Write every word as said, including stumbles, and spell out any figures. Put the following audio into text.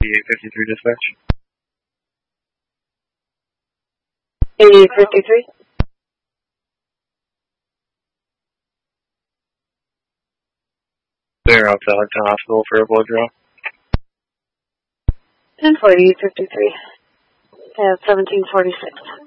eighty-eight fifty-three dispatch. eighty-eight fifty-three. They're out to Hudson Hospital for a blood draw. ten forty-eight fifty-three. At seventeen forty-six.